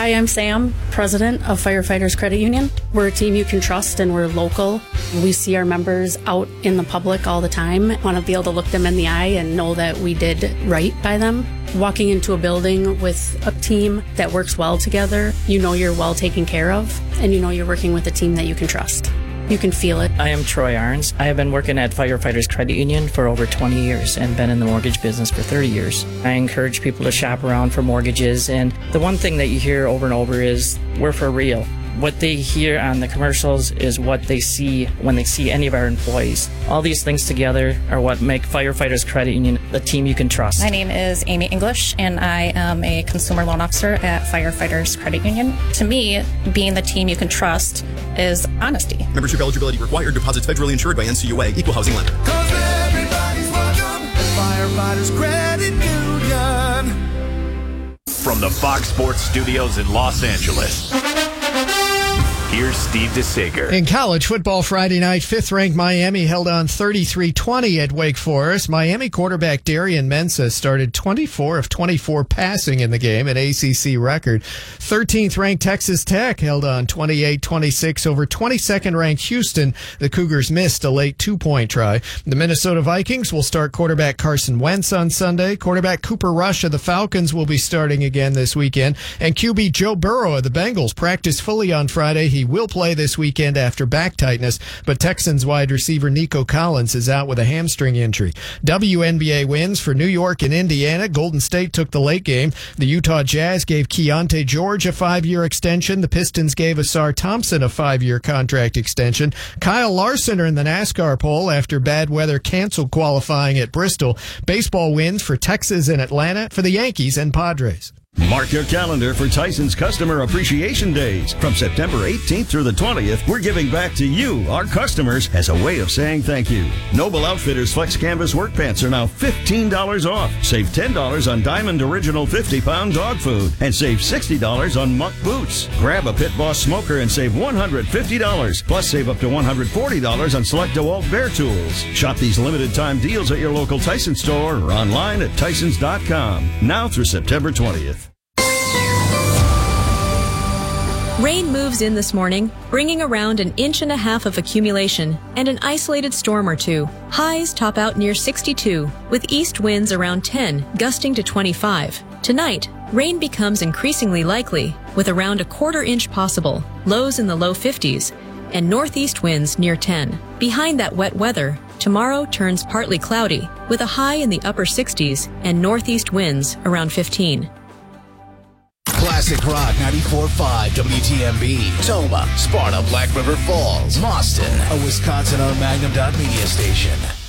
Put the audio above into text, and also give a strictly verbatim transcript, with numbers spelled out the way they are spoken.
Hi, I'm Sam, president of Firefighters Credit Union. We're a team you can trust and we're local. We see our members out in the public all the time. I want to be able to look them in the eye and know that we did right by them. Walking into a building with a team that works well together, you know you're well taken care of, and you know you're working with a team that you can trust. You can feel it. I am Troy Arns. I have been working at Firefighters Credit Union for over twenty years and been in the mortgage business for thirty years. I encourage people to shop around for mortgages, and the one thing that you hear over and over is, we're for real. What they hear on the commercials is what they see when they see any of our employees. All these things together are what make Firefighters Credit Union the team you can trust. My name is Amy English, and I am a consumer loan officer at Firefighters Credit Union. To me, being the team you can trust is honesty. Membership eligibility required. Deposits federally insured by N C U A. Equal housing lender. Cause everybody's welcome at Firefighters Credit Union. From the Fox Sports Studios in Los Angeles, here's Steve DeSager. In college football Friday night, fifth-ranked Miami held on thirty-three twenty at Wake Forest. Miami quarterback Darian Mensah started twenty-four of twenty-four passing in the game, an A C C record. thirteenth-ranked Texas Tech held on twenty-eight twenty-six over twenty-second-ranked Houston. The Cougars missed a late two-point try. The Minnesota Vikings will start quarterback Carson Wentz on Sunday. Quarterback Cooper Rush of the Falcons will be starting again this weekend. And Q B Joe Burrow of the Bengals practiced fully on Friday. He will play this weekend after back tightness, but Texans wide receiver Nico Collins is out with a hamstring injury. W N B A wins for New York and Indiana. Golden State took the late game. The Utah Jazz gave Keontae George a five-year extension. The Pistons gave Asar Thompson a five-year contract extension. Kyle Larson are in the NASCAR pole after bad weather canceled qualifying at Bristol. Baseball wins for Texas and Atlanta, for the Yankees and Padres. Mark your calendar for Tyson's Customer Appreciation Days. From September eighteenth through the twentieth, we're giving back to you, our customers, as a way of saying thank you. Noble Outfitters Flex Canvas Work Pants are now fifteen dollars off. Save ten dollars on Diamond Original fifty-pound dog food and save sixty dollars on Muck Boots. Grab a Pit Boss Smoker and save one hundred fifty dollars. Plus, save up to one hundred forty dollars on select DeWalt Bear Tools. Shop these limited time deals at your local Tyson store or online at Tysons dot com. Now through September twentieth. Rain moves in this morning, bringing around an inch and a half of accumulation and an isolated storm or two. Highs top out near sixty-two, with east winds around ten, gusting to twenty-five. Tonight, rain becomes increasingly likely, with around a quarter inch possible, lows in the low fifties, and northeast winds near ten. Behind that wet weather, tomorrow turns partly cloudy, with a high in the upper sixties and northeast winds around fifteen. Classic Rock ninety-four point five W T M B. Toma, Sparta, Black River Falls, Boston, a Wisconsin-owned Magnum Dot Media station.